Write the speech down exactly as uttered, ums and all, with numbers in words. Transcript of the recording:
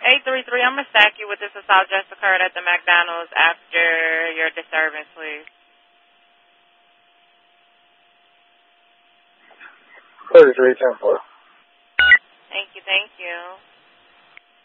eight three three, I'm going to stack you with this assault just occurred at the McDonald's after your disturbance, please. thirty-three ten four.